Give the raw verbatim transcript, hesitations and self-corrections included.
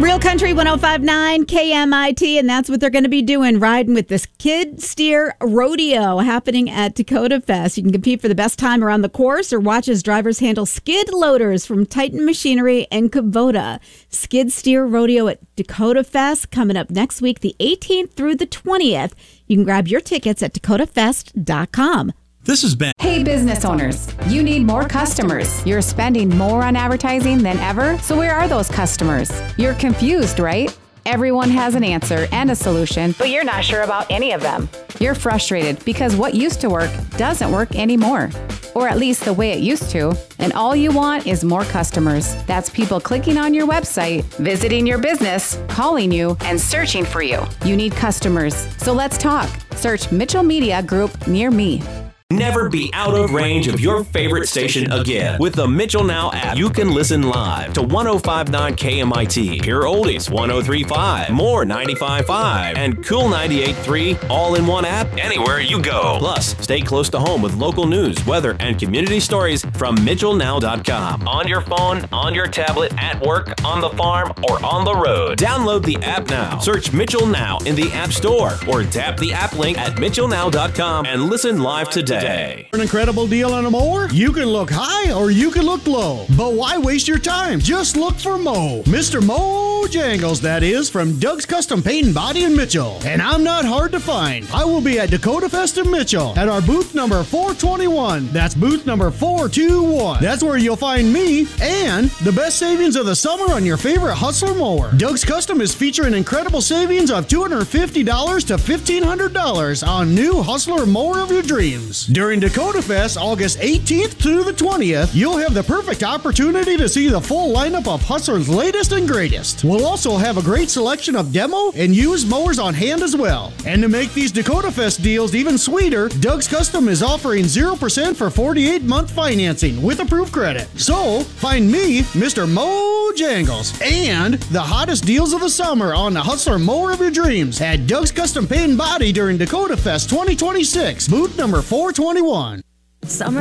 Real Country one oh five point nine K M I T, and that's what they're going to be doing, riding with this Skid Steer Rodeo happening at Dakota Fest. You can compete for the best time around the course or watch as drivers handle skid loaders from Titan Machinery and Kubota. Skid Steer Rodeo at Dakota Fest coming up next week, the eighteenth through the twentieth. You can grab your tickets at dakota fest dot com. This is Ben. Hey, business owners, you need more customers. You're spending more on advertising than ever, so where are those customers? You're confused, right? Everyone has an answer and a solution, but you're not sure about any of them. You're frustrated because what used to work doesn't work anymore, or at least the way it used to, and all you want is more customers. That's people clicking on your website, visiting your business, calling you, and searching for you. You need customers, so let's talk. Search Mitchell Media Group near me. Never be out of range of your favorite station again. With the Mitchell Now app, you can listen live to one oh five point nine K M I T, Pure Oldies one oh three point five, More ninety-five point five, and Cool ninety-eight point three, all in one app, anywhere you go. Plus, stay close to home with local news, weather, and community stories from mitchell now dot com. On your phone, on your tablet, at work, on the farm, or on the road. Download the app now. Search Mitchell Now in the App Store, or tap the app link at mitchell now dot com and listen live today. An incredible deal on a mower? You can look high or you can look low. But why waste your time? Just look for Mo. Mister Mo Jangles, that is, from Doug's Custom Paint and Body in Mitchell. And I'm not hard to find. I will be at Dakota Fest in Mitchell at our booth number four twenty-one. That's booth number four twenty-one. That's where you'll find me and the best savings of the summer on your favorite Hustler mower. Doug's Custom is featuring incredible savings of two hundred fifty dollars to fifteen hundred dollars on new Hustler mower of your dreams. During Dakota Fest, August eighteenth through the twentieth, you'll have the perfect opportunity to see the full lineup of Hustler's latest and greatest. We'll also have a great selection of demo and used mowers on hand as well. And to make these Dakota Fest deals even sweeter, Doug's Custom is offering zero percent for forty-eight month financing with approved credit. So, find me, Mister Mo Jangles, and the hottest deals of the summer on the Hustler mower of your dreams at Doug's Custom Paint and Body during Dakota Fest twenty twenty-six, booth number four twenty-one. Summer